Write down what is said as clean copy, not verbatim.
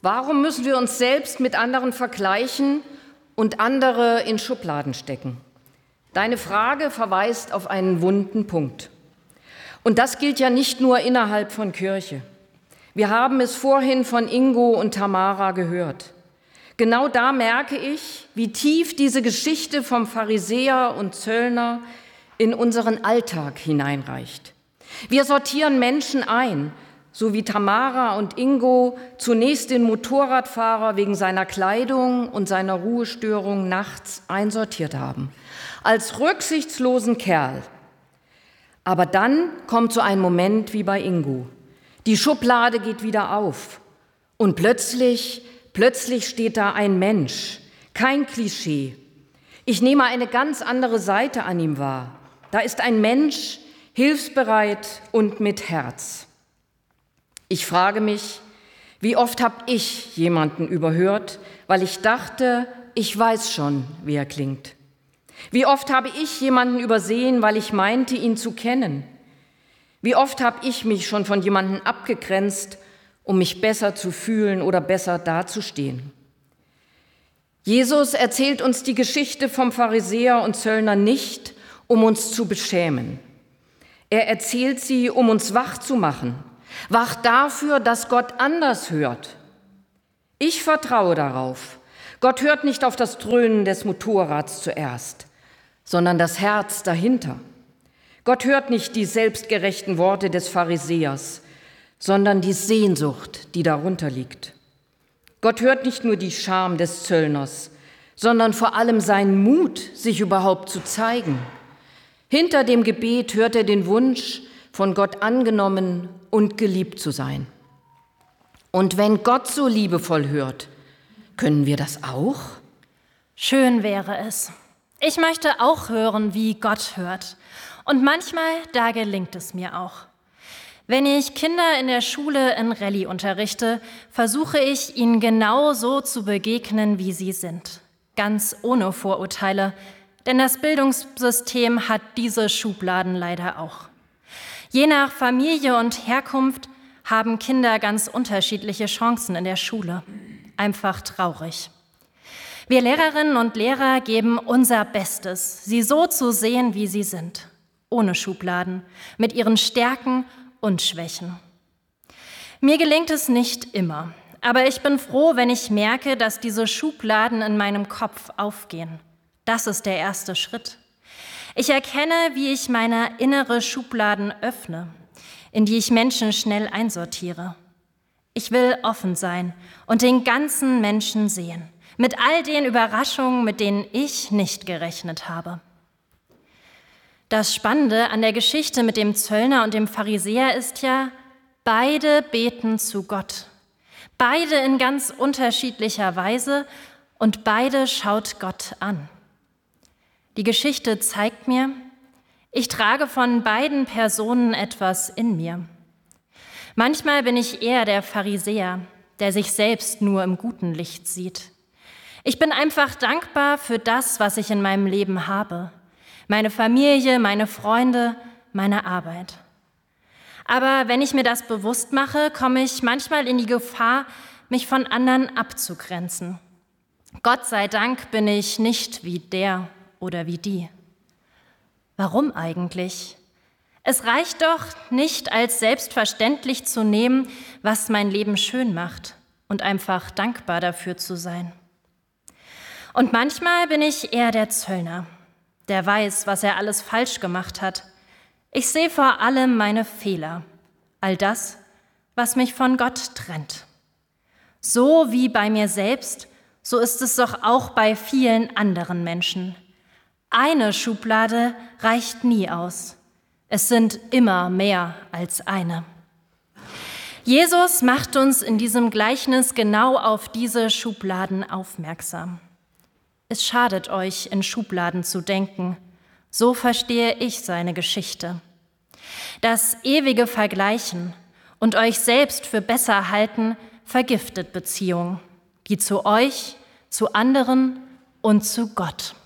Warum müssen wir uns selbst mit anderen vergleichen und andere in Schubladen stecken? Deine Frage verweist auf einen wunden Punkt. Und das gilt ja nicht nur innerhalb von Kirche. Wir haben es vorhin von Ingo und Tamara gehört. Genau da merke ich, wie tief diese Geschichte vom Pharisäer und Zöllner in unseren Alltag hineinreicht. Wir sortieren Menschen ein, so wie Tamara und Ingo zunächst den Motorradfahrer wegen seiner Kleidung und seiner Ruhestörung nachts einsortiert haben, als rücksichtslosen Kerl. Aber dann kommt so ein Moment wie bei Ingo. Die Schublade geht wieder auf und plötzlich steht da ein Mensch, kein Klischee. Ich nehme eine ganz andere Seite an ihm wahr. Da ist ein Mensch, hilfsbereit und mit Herz. Ich frage mich, wie oft habe ich jemanden überhört, weil ich dachte, ich weiß schon, wie er klingt. Wie oft habe ich jemanden übersehen, weil ich meinte, ihn zu kennen. Wie oft habe ich mich schon von jemandem abgegrenzt, um mich besser zu fühlen oder besser dazustehen. Jesus erzählt uns die Geschichte vom Pharisäer und Zöllner nicht, um uns zu beschämen. Er erzählt sie, um uns wach zu machen, wach dafür, dass Gott anders hört. Ich vertraue darauf. Gott hört nicht auf das Dröhnen des Motorrads zuerst, sondern das Herz dahinter. Gott hört nicht die selbstgerechten Worte des Pharisäers, sondern die Sehnsucht, die darunter liegt. Gott hört nicht nur die Scham des Zöllners, sondern vor allem seinen Mut, sich überhaupt zu zeigen. Hinter dem Gebet hört er den Wunsch, von Gott angenommen und geliebt zu sein. Und wenn Gott so liebevoll hört, können wir das auch? Schön wäre es. Ich möchte auch hören, wie Gott hört. Und manchmal, da gelingt es mir auch. Wenn ich Kinder in der Schule in Rallye unterrichte, versuche ich, ihnen genau so zu begegnen, wie sie sind. Ganz ohne Vorurteile, denn das Bildungssystem hat diese Schubladen leider auch. Je nach Familie und Herkunft haben Kinder ganz unterschiedliche Chancen in der Schule. Einfach traurig. Wir Lehrerinnen und Lehrer geben unser Bestes, sie so zu sehen, wie sie sind. Ohne Schubladen, mit ihren Stärken und Schwächen. Mir gelingt es nicht immer, aber ich bin froh, wenn ich merke, dass diese Schubladen in meinem Kopf aufgehen. Das ist der erste Schritt. Ich erkenne, wie ich meine innere Schubladen öffne, in die ich Menschen schnell einsortiere. Ich will offen sein und den ganzen Menschen sehen, mit all den Überraschungen, mit denen ich nicht gerechnet habe. Das Spannende an der Geschichte mit dem Zöllner und dem Pharisäer ist ja, beide beten zu Gott. Beide in ganz unterschiedlicher Weise und beide schaut Gott an. Die Geschichte zeigt mir, ich trage von beiden Personen etwas in mir. Manchmal bin ich eher der Pharisäer, der sich selbst nur im guten Licht sieht. Ich bin einfach dankbar für das, was ich in meinem Leben habe. Meine Familie, meine Freunde, meine Arbeit. Aber wenn ich mir das bewusst mache, komme ich manchmal in die Gefahr, mich von anderen abzugrenzen. Gott sei Dank bin ich nicht wie der oder wie die. Warum eigentlich? Es reicht doch nicht, als selbstverständlich zu nehmen, was mein Leben schön macht und einfach dankbar dafür zu sein. Und manchmal bin ich eher der Zöllner, der weiß, was er alles falsch gemacht hat. Ich sehe vor allem meine Fehler, all das, was mich von Gott trennt. So wie bei mir selbst, so ist es doch auch bei vielen anderen Menschen. Eine Schublade reicht nie aus. Es sind immer mehr als eine. Jesus macht uns in diesem Gleichnis genau auf diese Schubladen aufmerksam. Es schadet euch, in Schubladen zu denken. So verstehe ich seine Geschichte. Das ewige Vergleichen und euch selbst für besser halten, vergiftet Beziehungen, die zu euch, zu anderen und zu Gott.